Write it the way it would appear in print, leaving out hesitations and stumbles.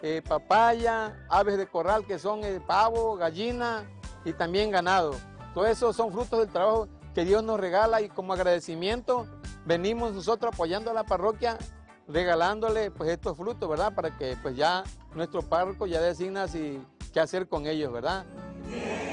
papaya, aves de corral que son pavo, gallina y también ganado. Todo eso son frutos del trabajo que Dios nos regala y como agradecimiento venimos nosotros apoyando a la parroquia, regalándole pues estos frutos, ¿verdad? Para que pues ya nuestro párroco ya designa si qué hacer con ellos, ¿verdad?